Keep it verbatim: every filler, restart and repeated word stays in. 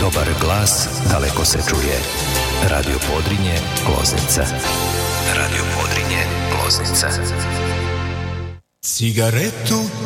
dobar glas daleko se čuje. Radio Podrinje, Loznica. Radio Podrinje, Loznica. Cigaretu